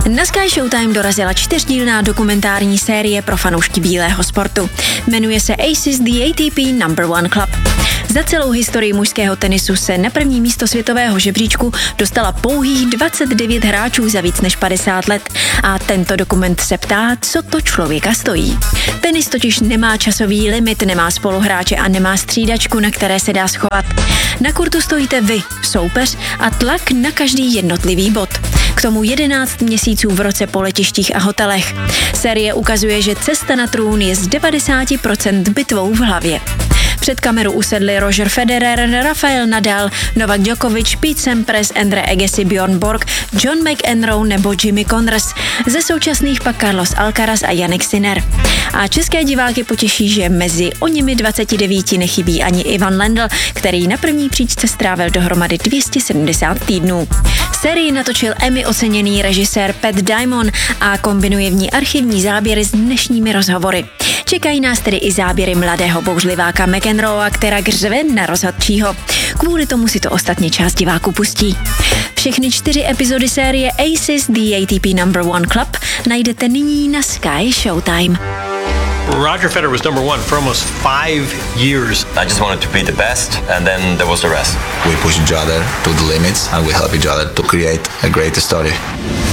Na Sky Showtime dorazila 4dílná dokumentární série pro fanoušky bílého sportu. Jmenuje se Aces the ATP #1 Club. Za celou historii mužského tenisu se na první místo světového žebříčku dostala pouhých 29 hráčů za víc než 50 let. A tento dokument se ptá, co to člověka stojí. Tenis totiž nemá časový limit, nemá spoluhráče a nemá střídačku, na které se dá schovat. Na kurtu stojíte vy, soupeř, a tlak na každý jednotlivý bod. K tomu 11 měsíců v roce po letištích a hotelech. Série ukazuje, že cesta na trůn je z 90% bitvou v hlavě. Před kameru usedli Roger Federer, Rafael Nadal, Novak Djokovic, Pete Sampras, Andre Agassi, Bjorn Borg, John McEnroe nebo Jimmy Connors. Ze současných pak Carlos Alcaraz a Jannik Sinner. A české diváky potěší, že mezi oněmi 29 nechybí ani Ivan Lendl, který na první příčce strávil dohromady 270 týdnů. Sérii natočil Emmy oceněný režisér Pat Damon a kombinuje v ní archivní záběry s dnešními rozhovory. Čekají nás tedy i záběry mladého bouřliváka McEnroea, která řve na rozhodčího. Kvůli tomu si to ostatně část diváků pustí. Všechny 4 epizody série Aces the ATP #1 Club najdete nyní na Sky Showtime. Roger Federer was #1 for almost 5 years. I just wanted to be the best, and then there was the rest. We push each other to the limits, and we help each other to create a great story.